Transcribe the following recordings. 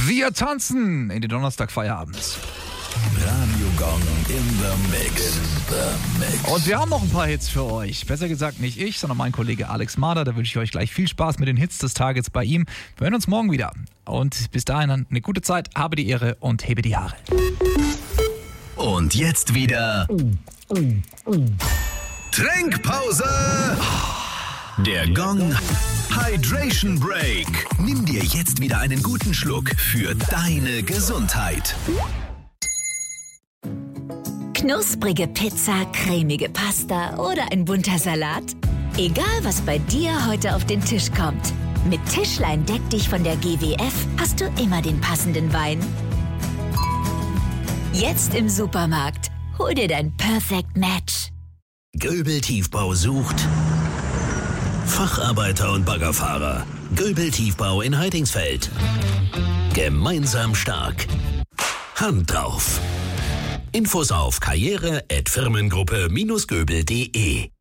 Wir tanzen in den Donnerstag-Feierabend. Radio Gong in the Mix. Und wir haben noch ein paar Hits für euch. Besser gesagt nicht ich, sondern mein Kollege Alex Marder. Da wünsche ich euch gleich viel Spaß mit den Hits des Tages bei ihm. Wir hören uns morgen wieder. Und bis dahin eine gute Zeit, habe die Ehre und hebe die Haare. Und jetzt wieder Trinkpause. Der Gong Hydration Break. Nimm dir jetzt wieder einen guten Schluck für deine Gesundheit. Knusprige Pizza, cremige Pasta oder ein bunter Salat? Egal, was bei dir heute auf den Tisch kommt. Mit Tischlein deck dich von der GWF hast du immer den passenden Wein. Jetzt im Supermarkt. Hol dir dein Perfect Match. Göbel Tiefbau sucht Facharbeiter und Baggerfahrer. Göbel Tiefbau in Heidingsfeld. Gemeinsam stark. Hand drauf. Infos auf karriere@firmengruppe-göbel.de.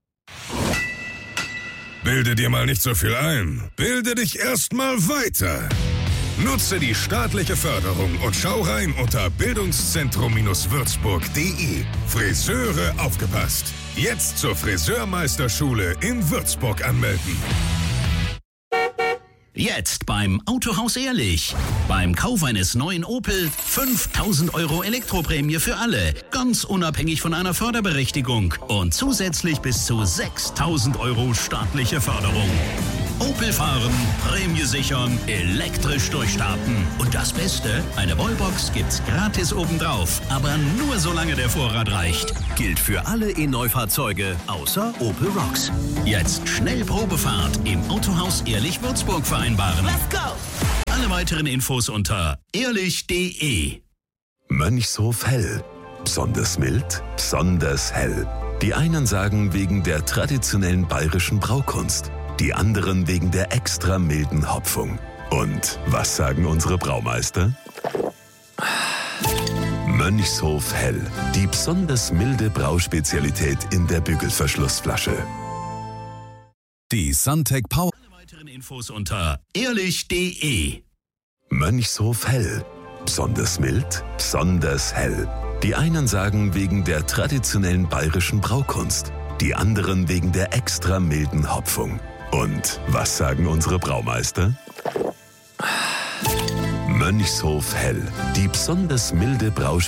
Bilde dir mal nicht so viel ein. Bilde dich erstmal weiter. Nutze die staatliche Förderung und schau rein unter bildungszentrum-würzburg.de. Friseure aufgepasst. Jetzt zur Friseurmeisterschule in Würzburg anmelden. Jetzt beim Autohaus Ehrlich. Beim Kauf eines neuen Opel 5.000 € Elektroprämie für alle. Ganz unabhängig von einer Förderberechtigung. Und zusätzlich bis zu 6.000 € staatliche Förderung. Opel fahren, Prämie sichern, elektrisch durchstarten. Und das Beste, eine Wallbox gibt's gratis obendrauf. Aber nur solange der Vorrat reicht. Gilt für alle E-Neufahrzeuge außer Opel Rocks. Jetzt schnell Probefahrt im Autohaus Ehrlich Würzburg vereinbaren. Let's go! Alle weiteren Infos unter ehrlich.de. Mönchshof Hell. Besonders mild, besonders hell. Die einen sagen wegen der traditionellen bayerischen Braukunst. Die anderen wegen der extra milden Hopfung. Und was sagen unsere Braumeister? Mönchshof Hell. Die besonders milde Brauspezialität in der Bügelverschlussflasche. Die Suntech Power. Alle weiteren Infos unter ehrlich.de. Mönchshof Hell. Besonders mild, besonders hell. Die einen sagen wegen der traditionellen bayerischen Braukunst. Die anderen wegen der extra milden Hopfung. Und was sagen unsere Braumeister? Mönchshof Hell. Die besonders milde Brauspezialität